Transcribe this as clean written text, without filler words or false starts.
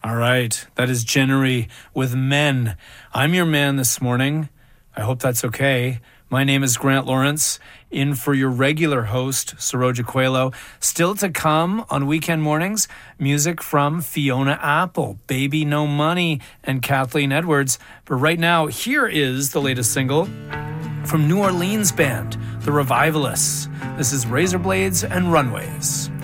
All right, that is Jennery with Men. I'm your man this morning. I hope that's okay. My name is Grant Lawrence, in for your regular host, Saroja Coelho. Still to come on weekend mornings, music from Fiona Apple, Baby No Money, and Kathleen Edwards. But right now, here is the latest single from New Orleans band, The Revivalists. This is Razor Blades and Runways.